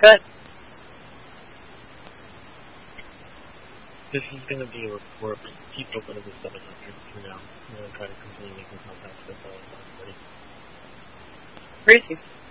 bet. This is going to be a report. Keep open to the 700 for now. I'm going to try to continue making contact with everybody. Crazy.